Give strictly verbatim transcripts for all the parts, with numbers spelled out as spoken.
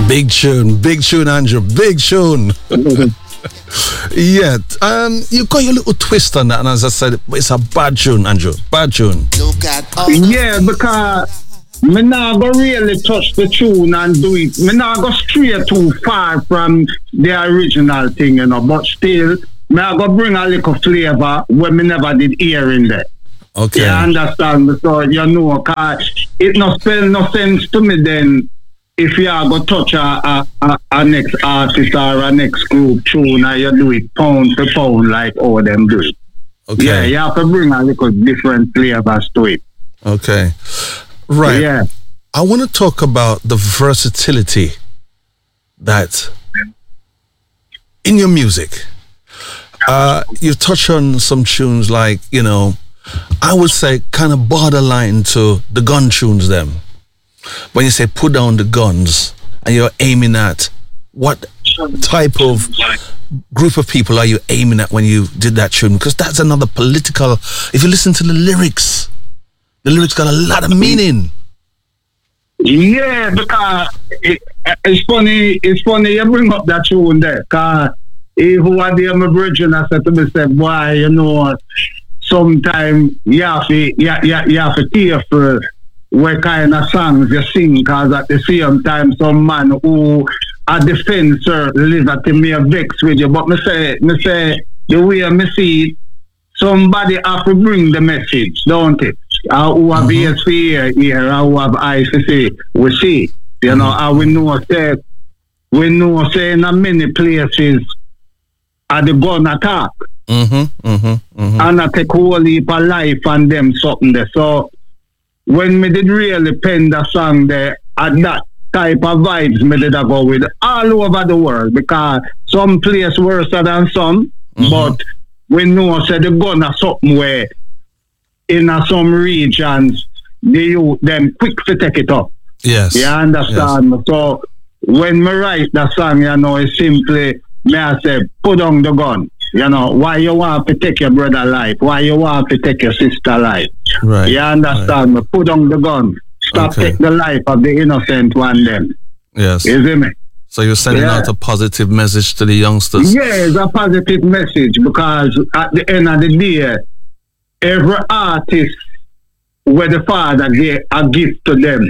Big tune, big tune, Andrew, big tune. Yeah, um, you got your little twist on that, and as I said, it's a bad tune, Andrew, bad tune. Yeah, because me not go really touch the tune and do it. Me not go stray too far from the original thing, you know, but still, me I go bring a little flavor when me never did hear in there. Okay. You understand me? So, you know, cause it no spell no sense to me then if you are going to touch a, a, a, a next artist or a next group tune and you do it pound for pound like all them do it. Okay. Yeah, you have to bring a little different flavors to it. Okay. Right. Yeah. I want to talk about the versatility that in your music. Uh, you touch on some tunes like, you know, I would say kind of borderline to the gun tunes them. When you say put down the guns and you're aiming at, what type of group of people are you aiming at when you did that tune? Because that's another political, if you listen to the lyrics, the lyrics got a lot of meaning. Yeah, because it, it's funny, it's funny you bring up that tune there. Because who are there, my bridge, and I said to myself, boy, you know, sometimes you have to, you, you, you have to care for what kind of songs you sing, because at the same time, some man who a defender liberty may vex with you. But me say, me say, the way me see it, somebody have to bring the message, don't it? Uh, who have ears to hear here, uh, who have eyes to see, we see. You mm-hmm. know, and we know, say, we know, say, in many places, at the gun attack. Mm-hmm, mm-hmm, mm-hmm. And I take whole heap of life and them something there. So when me did really pen the song there, at that type of vibes me did I go with all over the world, because some place worse than some, mm-hmm. but we know say the gun are something where in uh, some regions they use them quick to take it up. Yes. You understand? Yes. So when me write the song, you know, it's simply me I say put on the gun. You know, why you want to take your brother life? Why you want to take your sister life? Right. You understand? Right. Put on the gun. Stop okay. Take the life of the innocent one then. Yes. You see me? So you're sending yeah. out a positive message to the youngsters? Yeah, it's a positive message, because at the end of the day, every artist where the father gave a gift to them,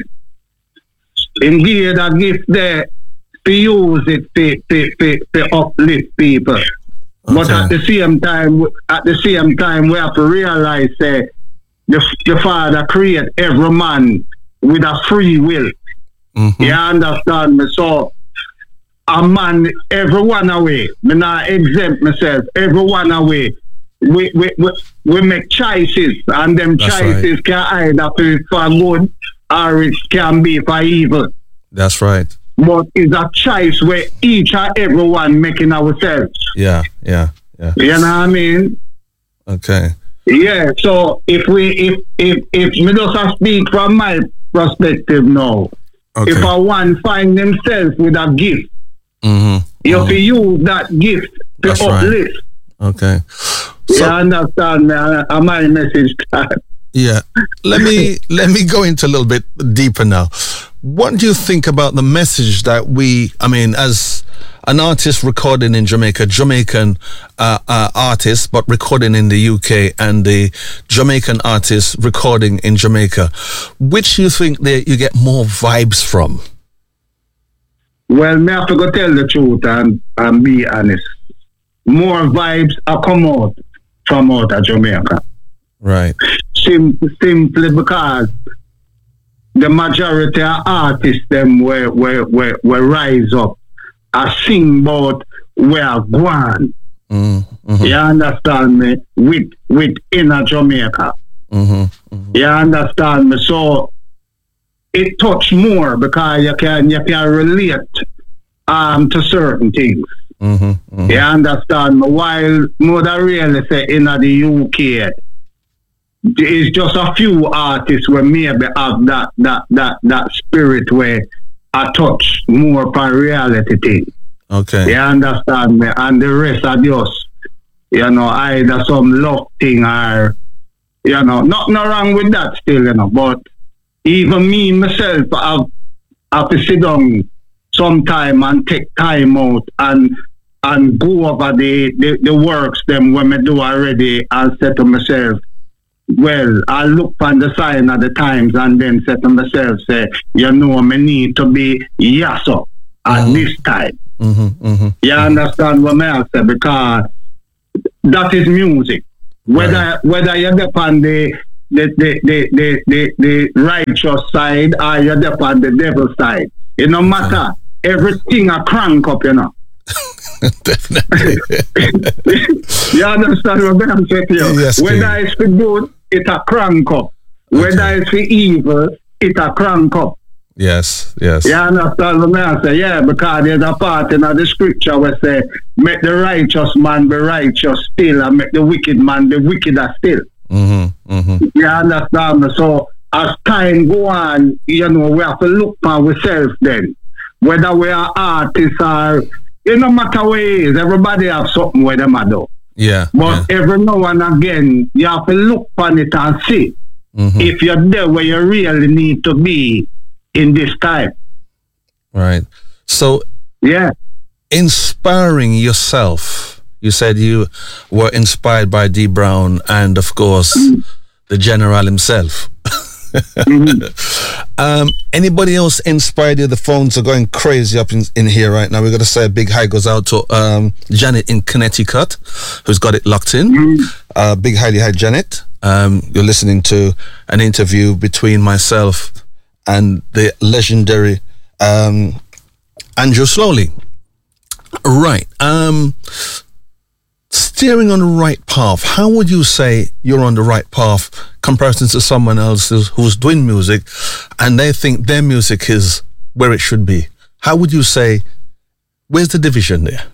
and give that gift there to use it to, to, to, to uplift people. Okay. But at the same time, at the same time, we have to realize that uh, the, the Father created every man with a free will. Mm-hmm. You understand me? So a man, everyone away. Me not exempt myself. Everyone away. We we, we we make choices, and them That's choices right. can either be for good or it can be for evil. That's right. But it's a choice where each and everyone making ourselves. Yeah, yeah, yeah. You know what I mean? Okay. Yeah, so if we, if, if, if me just speak from my perspective now, okay. If a one find themselves with a gift, mm-hmm. you have mm-hmm. to use that gift to That's uplift. Right. Okay. You So, understand me? Uh, my message. yeah. Let me, let me go into a little bit deeper now. What do you think about the message that we, I mean, as an artist recording in Jamaica, Jamaican uh, uh, artist, but recording in the U K, and the Jamaican artist recording in Jamaica, which you think that you get more vibes from? Well, me have to go tell the truth and, and be honest. More vibes are come out from out of Jamaica. Right. Sim- simply because the majority of artists them were were were, were rise up and sing about where gone. Mm-hmm. You understand me? With with inner Jamaica. Mm-hmm. Mm-hmm. You understand me? So it touch more because you can you can relate um to certain things. Mm-hmm. Mm-hmm. You understand me? While mother really say in the U K, it's just a few artists where maybe have that that that that spirit where I touch more for reality thing. Okay. You understand me? And the rest are just, you know, either some love thing or, you know, nothing wrong with that still, you know. But even me myself, I've, I've to sit down some time and take time out and and go over the, the, the works them when I do already and say to myself, well, I look on the sign of the times and then say to myself, say, you know, I need to be yasso at mm-hmm. this time. Mm-hmm, mm-hmm, you mm-hmm. understand what I say? Because that is music. Whether right. whether you're on the the, the, the, the, the the righteous side or you're on the devil side, it no matter. Okay. Everything a crank up, you know. Definitely. You understand what I'm saying to you? Yes, Whether King. it's for good, it's a crank up. Whether okay. it's for evil, it's a crank up. Yes, yes. You understand what I say? Yeah, because there's a part in the scripture where say, make the righteous man be righteous still and make the wicked man be wickeder still. Mm-hmm, mm-hmm. You understand me? So as time go on, you know, we have to look for ourselves then. Whether we are artists or, it no matter what it is, everybody have something where them are do. Yeah. But yeah. every now and again, you have to look on it and see mm-hmm. if you're there where you really need to be in this time. Right. So, yeah. Inspiring yourself. You said you were inspired by Dee Brown and, of course, mm-hmm. the General himself. mm-hmm. um, anybody else inspired you? The phones are going crazy up in, in here right now. We're going to say a big hi goes out to um, Janet in Connecticut, who's got it locked in. Mm-hmm. Uh, big hi, hi, Janet. Um, you're listening to an interview between myself and the legendary um, Andrew Slowly. Right. Um, steering on the right path. How would you say you're on the right path comparison to someone else who's, who's doing music and they think their music is where it should be? How would you say, where's the division there?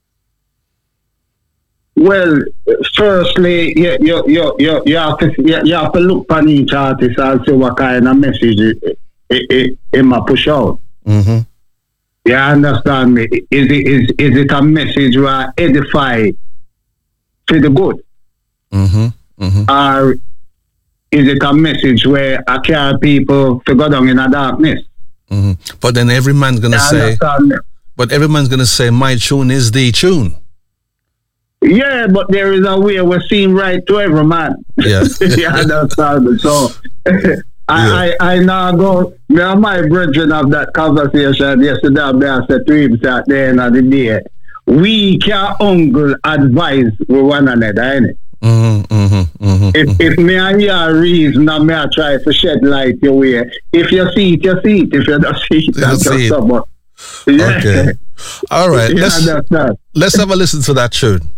Well, firstly, you, you, you, you, you, have to, you, you have to look on each artist and see what kind of message it, it, it, it might push out. Mm-hmm. You understand me? Is it, is, is it a message where edify for the good? Mm-hmm. Mm-hmm. Or is it a message where I carry people to go down in the darkness? Mm-hmm. But then every man's going to say, but every man's going to say, my tune is the tune. Yeah, but there is a way we're seeing right to every man. Yeah. You understand? So I, yeah. I, I now go, me and my brethren have that conversation yesterday. I said to him at the end of the day, we can uncle advise with one another, innit? Mm-hmm, mm-hmm, mm-hmm, if, mm-hmm. if me and you are reason and me I try to shed light your way, if you see it, you see it. If you don't see it, that's just someone. Yeah. Okay. All right. Yeah, let's, let's have a listen to that tune.